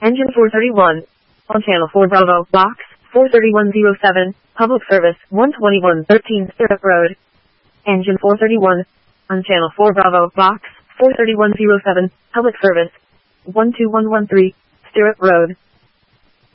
Engine 431. On Channel 4 Bravo, Box 43107, Public Service 12113 Stirrup Road. Engine 431. On Channel 4 Bravo, Box 43107, Public Service 12113 Stirrup Road.